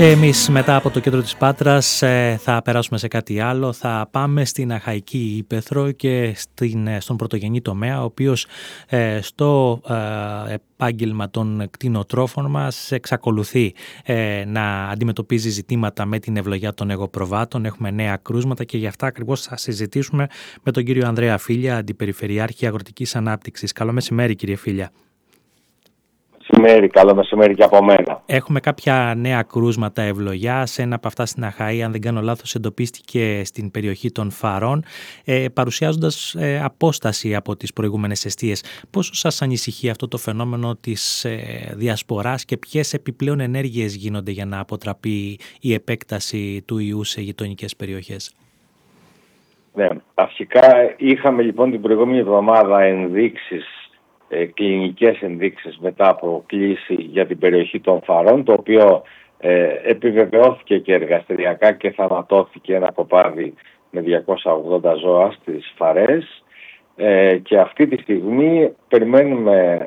Εμείς μετά από το κέντρο της Πάτρας θα περάσουμε σε κάτι άλλο. Θα πάμε στην Αχαϊκή Ύπαιθρο και στον πρωτογενή τομέα, ο οποίος στο επάγγελμα των κτηνοτρόφων μας εξακολουθεί να αντιμετωπίζει ζητήματα με την ευλογιά των εγωπροβάτων. Έχουμε νέα κρούσματα και γι' αυτά ακριβώς θα συζητήσουμε με τον κύριο Ανδρέα Φίλια, Αντιπεριφερειάρχη Αγροτικής Ανάπτυξης. Καλό μεσημέρι, κύριε Φίλια. Καλό μεσημέρι και από μένα. Έχουμε κάποια νέα κρούσματα ευλογιάς. Ένα από αυτά στην Αχαΐ, αν δεν κάνω λάθος, εντοπίστηκε στην περιοχή των Φαρών, παρουσιάζοντας απόσταση από τις προηγούμενες εστίες. Πόσο σας ανησυχεί αυτό το φαινόμενο της διασποράς και ποιες επιπλέον ενέργειες γίνονται για να αποτραπεί η επέκταση του ιού σε γειτονικές περιοχές? Ναι, αρχικά είχαμε λοιπόν την προηγούμενη εβδομάδα κλινικές ενδείξεις μετά από κλήση για την περιοχή των Φαρών, το οποίο επιβεβαιώθηκε και εργαστηριακά και θανατώθηκε ένα κοπάδι με 280 ζώα στις Φαρές, και αυτή τη στιγμή περιμένουμε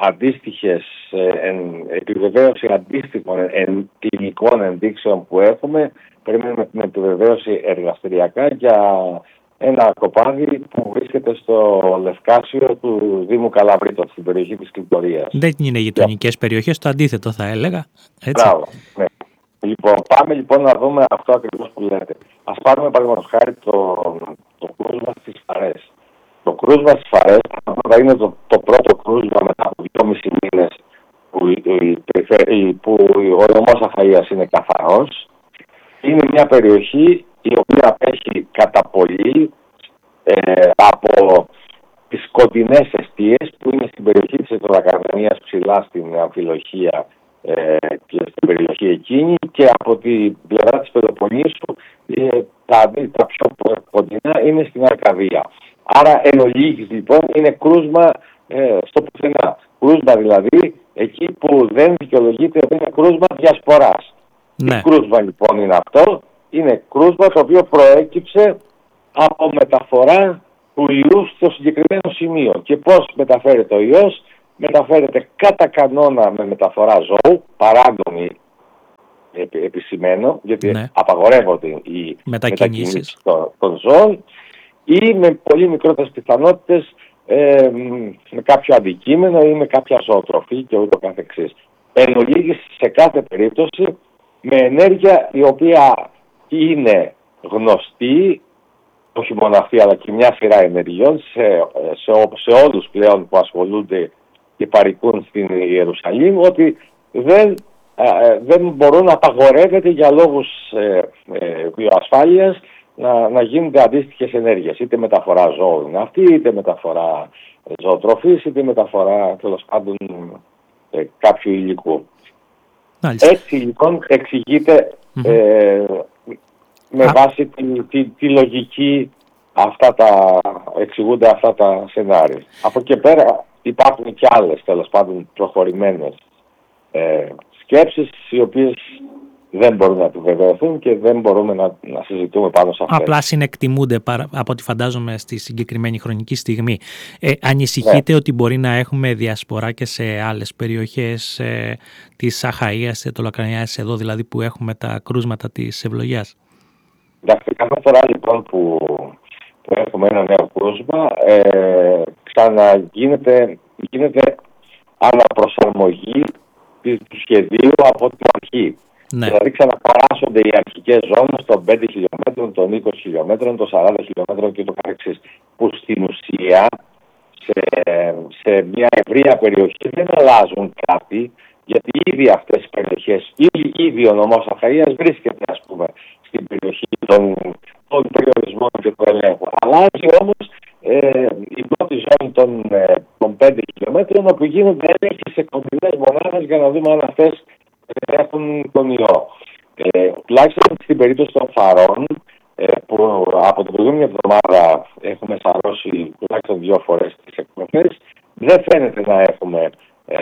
επιβεβαίωση αντίστοιχων κλινικών ενδείξεων που έχουμε. Περιμένουμε την επιβεβαίωση εργαστηριακά για ένα κοπάδι που βρίσκεται στο Λευκάσιο του Δήμου Καλαβρίτων, στην περιοχή της Κλητορίας. Δεν είναι γειτονικές περιοχές, το αντίθετο θα έλεγα. Έτσι. Μπράβο, ναι. Λοιπόν, πάμε λοιπόν να δούμε αυτό ακριβώς που λέτε. Ας πάρουμε παραδείγματος χάρη το κρούσμα στις Φαρές. Το κρούσμα στις Φαρές θα είναι το πρώτο κρούσμα μετά από 2,5 μήνες που ο νομός Αχαΐας είναι καθαρός. Είναι μια περιοχή η οποία απέχει κατά πολύ από τις κοντινές εστίες που είναι στην περιοχή της Εθνοκαρδανίας, ψηλά στην Αμφιλοχία και στην περιοχή εκείνη, και από την πλευρά της Πελοποννήσου τα πιο κοντινά είναι στην Αρκαδία. Άρα εν ολίγης λοιπόν είναι κρούσμα στο πουθενά. Κρούσμα δηλαδή εκεί που δεν δικαιολογείται ότι είναι κρούσμα διασποράς. Ναι. Τι κρούσμα λοιπόν είναι αυτό? Είναι κρούσμα το οποίο προέκυψε από μεταφορά του ιού στο συγκεκριμένο σημείο. Και πώς μεταφέρεται ο ιός? Μεταφέρεται κατά κανόνα με μεταφορά ζώου, παράνομη επισημαίνω, γιατί ναι, απαγορεύονται οι μετακινήσεις των ζώων, ή με πολύ μικρότερες πιθανότητες με κάποιο αντικείμενο ή με κάποια ζωοτροφή και ούτω καθεξής. Εν ολίγης, σε κάθε περίπτωση με ενέργεια η οποία είναι γνωστή, όχι μόνο αυτή αλλά και μια σειρά ενεργειών σε όλους πλέον που ασχολούνται και παρικούν στην Ιερουσαλήμ, ότι δεν μπορούν να απαγορεύεται για λόγους βιοασφάλειας να γίνονται αντίστοιχες ενέργειες. Είτε μεταφορά ζώων είναι αυτή, είτε μεταφορά ζωοτροφής, είτε μεταφορά τέλος πάντων κάποιου υλικού. Έτσι λοιπόν εξηγείται με βάση τη λογική εξηγούνται αυτά τα σενάρια. Από εκεί πέρα υπάρχουν και άλλες τέλος πάντων προχωρημένες σκέψεις, οι οποίες δεν μπορούν να επιβεβαιωθούν και δεν μπορούμε να συζητούμε πάνω σε αυτές. Απλά συνεκτιμούνται από ό,τι φαντάζομαι στη συγκεκριμένη χρονική στιγμή. Ανησυχείτε ότι μπορεί να έχουμε διασπορά και σε άλλες περιοχές της Αχαΐας, το Λακρανιάς, εδώ δηλαδή που έχουμε τα κρούσματα της ευλογιάς? Εντάξει, κάθε φορά λοιπόν που έχουμε ένα νέο κρούσμα, γίνεται αναπροσαρμογή του σχεδίου από την αρχή. Ναι. Δηλαδή ξαναπαράσσονται οι αρχικές ζώνες των 5 χιλιόμετρων, των 20 χιλιόμετρων, των 40 χιλιόμετρων και το καθεξής, που στην ουσία σε μια ευρεία περιοχή δεν αλλάζουν κάτι, γιατί ήδη αυτές οι περιοχές, ήδη ο νομός Αχαΐας βρίσκεται ας πούμε στην περιοχή των περιορισμών και του ελέγχου. Αλλάζει όμως η πρώτη ζώνη των 5 χιλιόμετρων, όπου γίνονται έλεγχοι σε κοντινές μονάδες για να δούμε αν αυτές έχουν τον ιό. Τουλάχιστον στην περίπτωση των Φαρών, που από την προηγούμενη εβδομάδα έχουμε σαρώσει τουλάχιστον 2 φορές τις εκπροφές, δεν φαίνεται να έχουμε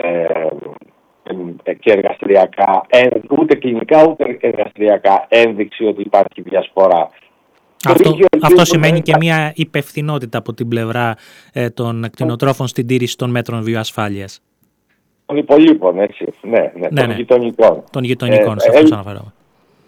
και εργαστηριακά, ούτε κλινικά ούτε εργαστηριακά ένδειξη ότι υπάρχει διασπορά. Αυτό σημαίνει και μια υπευθυνότητα από την πλευρά των κτηνοτρόφων στην τήρηση των μέτρων βιοασφάλειας. Των υπολείπων, έτσι. Ναι, των γειτονικών. Των γειτονικών, σε αυτούς αναφέρομαι.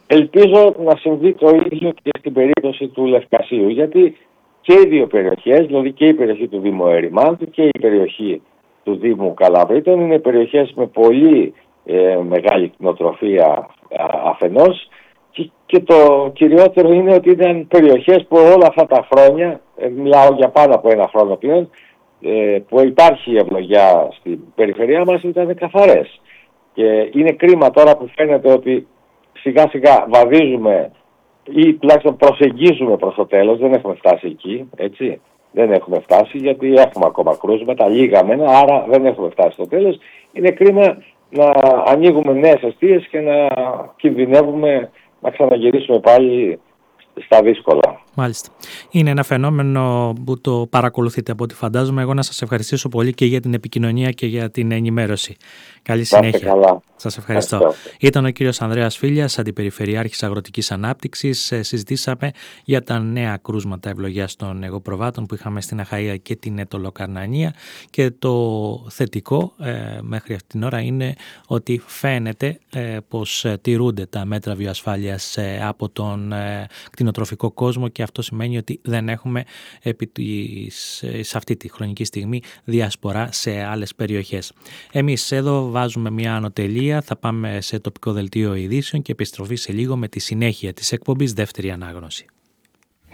ελπίζω να συμβεί το ίδιο και στην περίπτωση του Λευκασίου, γιατί και οι δύο περιοχές, δηλαδή και η περιοχή του Δήμου Ερημάντου και η περιοχή του Δήμου Καλαβρίτων, είναι περιοχές με πολύ μεγάλη κτηνοτροφία αφενός, και το κυριότερο είναι ότι ήταν περιοχές που όλα αυτά τα χρόνια, μιλάω για πάνω από ένα χρόνο πλέον, που υπάρχει ευλογιά στην περιφερειά μας, ήταν καθαρές. Και είναι κρίμα τώρα που φαίνεται ότι σιγά σιγά βαδίζουμε ή τουλάχιστον προσεγγίζουμε προς το τέλος. Δεν έχουμε φτάσει εκεί, έτσι. Δεν έχουμε φτάσει, γιατί έχουμε ακόμα κρούσματα, λίγα μένα, άρα δεν έχουμε φτάσει στο τέλος. Είναι κρίμα να ανοίγουμε νέες αιστείες και να κινδυνεύουμε να ξαναγυρίσουμε πάλι στα δύσκολα. Μάλιστα. Είναι ένα φαινόμενο που το παρακολουθείτε από ό,τι φαντάζομαι. Εγώ να σας ευχαριστήσω πολύ και για την επικοινωνία και για την ενημέρωση. Καλή συνέχεια. Καλά. Σας ευχαριστώ. Ήταν ο κύριος Ανδρέας Φίλιας, Αντιπεριφερειάρχης Αγροτικής Ανάπτυξης. Συζητήσαμε για τα νέα κρούσματα ευλογιάς των εγωπροβάτων που είχαμε στην Αχαΐα και την Ετωλοκαρνανία, και το θετικό μέχρι αυτή την ώρα είναι ότι φαίνεται πως τηρούνται τα μέτρα βιοασφάλειας από τον κτηνοτροφικό κόσμο, και αυτό σημαίνει ότι δεν έχουμε σε αυτή τη χρονική στιγμή διασπορά σε άλλες περιοχές. Εμείς εδώ βάζουμε μια ανωτελεία, θα πάμε σε τοπικό δελτίο ειδήσεων και επιστροφή σε λίγο με τη συνέχεια της εκπομπής Δεύτερη Ανάγνωση.